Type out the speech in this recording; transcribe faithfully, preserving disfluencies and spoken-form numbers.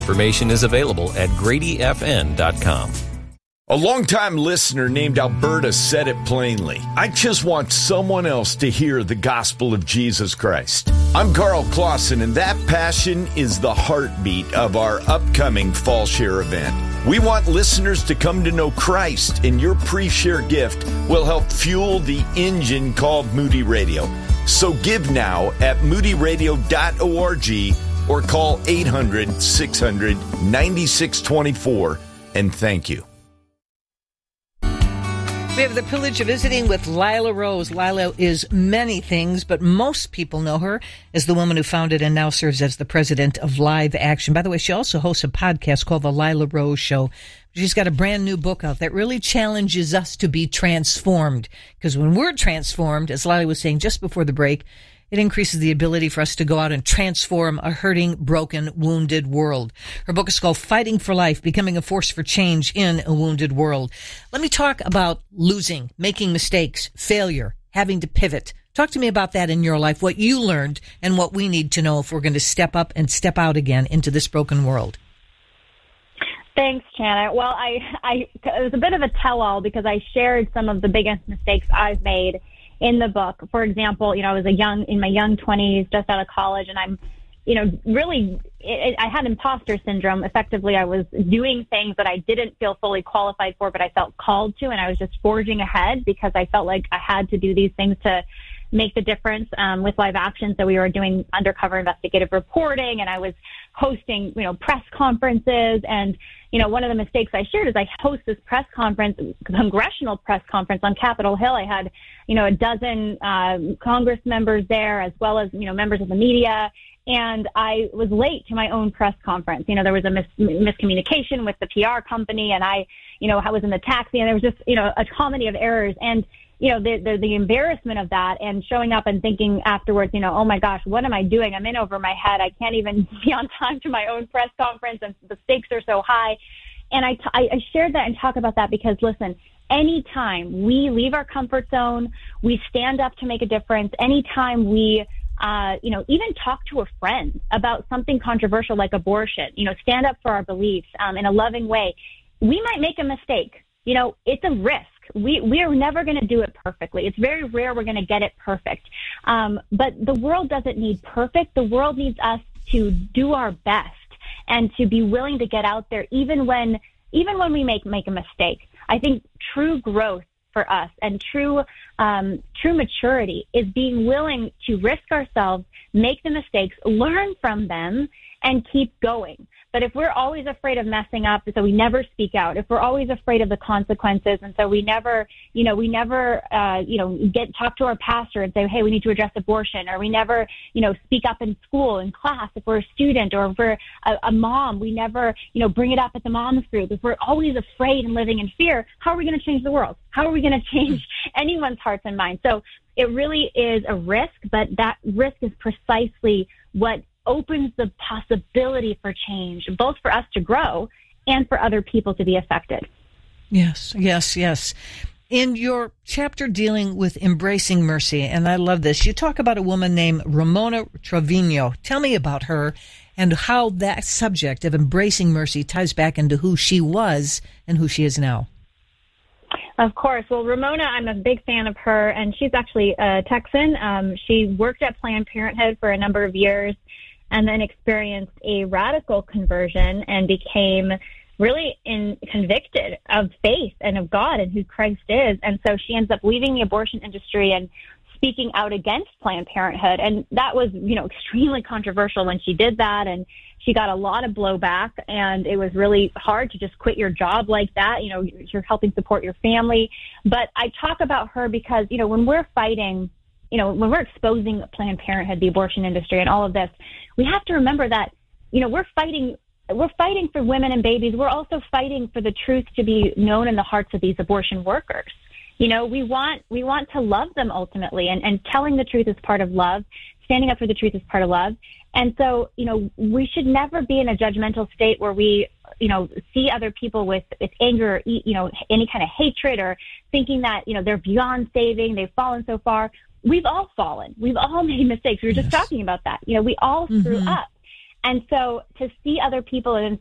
Information is available at grady f n dot com. A longtime listener named Alberta said it plainly. I just want someone else to hear the gospel of Jesus Christ. I'm Carl Clausen, and that passion is the heartbeat of our upcoming Fall Share event. We want listeners to come to know Christ, and your pre-share gift will help fuel the engine called Moody Radio. So give now at moody radio dot org or call eight hundred, six hundred, ninety-six twenty-four, and thank you. We have the privilege of visiting with Lila Rose. Lila is many things, but most people know her as the woman who founded and now serves as the president of Live Action. By the way, she also hosts a podcast called The Lila Rose Show. She's got a brand new book out that really challenges us to be transformed. Because when we're transformed, as Lila was saying just before the break, it increases the ability for us to go out and transform a hurting, broken, wounded world. Her book is called Fighting for Life, Becoming a Force for Change in a Wounded World. Let me talk about losing, making mistakes, failure, having to pivot. Talk to me about that in your life, what you learned and what we need to know if we're going to step up and step out again into this broken world. Thanks, Janet. Well, I, I, it was a bit of a tell-all because I shared some of the biggest mistakes I've made in the book. For example, you know, I was a young, in my young twenties, just out of college, and I'm, you know, really, it, I had imposter syndrome. Effectively, I was doing things that I didn't feel fully qualified for, but I felt called to, and I was just forging ahead because I felt like I had to do these things to make the difference um, with Live Action. So we were doing undercover investigative reporting, and I was hosting, you know, press conferences. And, you know, one of the mistakes I shared is I host this press conference, congressional press conference on Capitol Hill. I had, you know, a dozen uh, Congress members there, as well as, you know, members of the media. And I was late to my own press conference. You know, there was a mis- miscommunication with the P R company, and I, you know, I was in the taxi, and there was just, you know, a comedy of errors. And, you know, the, the, the embarrassment of that, and showing up and thinking afterwards, you know, oh my gosh, what am I doing? I'm in over my head. I can't even be on time to my own press conference, and the stakes are so high. And I, t- I shared that and talk about that because, listen, anytime we leave our comfort zone, we stand up to make a difference. Anytime we, uh, you know, even talk to a friend about something controversial like abortion, you know, stand up for our beliefs um, in a loving way, we might make a mistake. You know, it's a risk. We we are never going to do it perfectly. It's very rare we're going to get it perfect. Um, but the world doesn't need perfect. The world needs us to do our best and to be willing to get out there, even when even when we make make a mistake. I think true growth for us and true um, true maturity is being willing to risk ourselves, make the mistakes, learn from them, and keep going. But if we're always afraid of messing up, so we never speak out, if we're always afraid of the consequences, and so we never, you know, we never, uh, you know, get talk to our pastor and say, hey, we need to address abortion, or we never, you know, speak up in school, in class, if we're a student, or if we're a, a mom, we never, you know, bring it up at the moms group. If we're always afraid and living in fear, how are we going to change the world? How are we going to change anyone's hearts and minds? So it really is a risk, but that risk is precisely what opens the possibility for change, both for us to grow and for other people to be affected. Yes, yes, yes. In your chapter dealing with embracing mercy, and I love this, you talk about a woman named Ramona Trevino. Tell me about her and how that subject of embracing mercy ties back into who she was and who she is now. Of course. Well, Ramona, I'm a big fan of her, and she's actually a Texan. Um, she worked at Planned Parenthood for a number of years and then experienced a radical conversion and became really in, convicted of faith and of God and who Christ is. And so she ends up leaving the abortion industry and speaking out against Planned Parenthood. And that was, you know, extremely controversial when she did that. And she got a lot of blowback, and it was really hard to just quit your job like that. You know, you're helping support your family. But I talk about her because, you know, when we're fighting, you know, when we're exposing Planned Parenthood, the abortion industry, and all of this, we have to remember that, you know, we're fighting, we're fighting for women and babies. We're also fighting for the truth to be known in the hearts of these abortion workers. You know, we want, we want to love them ultimately, and, and telling the truth is part of love. Standing up for the truth is part of love. And so, you know, we should never be in a judgmental state where we, you know, see other people with, with anger, or, you know, any kind of hatred, or thinking that, you know, they're beyond saving, they've fallen so far. We've all fallen. We've all made mistakes. We were just yes. talking about that. You know, we all screw mm-hmm. up. And so to see other people and